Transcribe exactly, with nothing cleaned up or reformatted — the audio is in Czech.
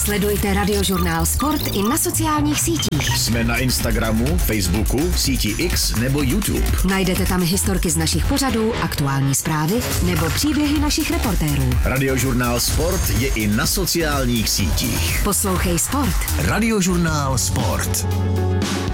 Sledujte Radiožurnál Sport i na sociálních sítích. Jsme na Instagramu, Facebooku, síti X nebo YouTube. Najdete tam historky z našich pořadů, aktuální zprávy nebo příběhy našich reportérů. Radiožurnál Sport je i na sociálních sítích. Poslouchej Sport. Radiožurnál Sport.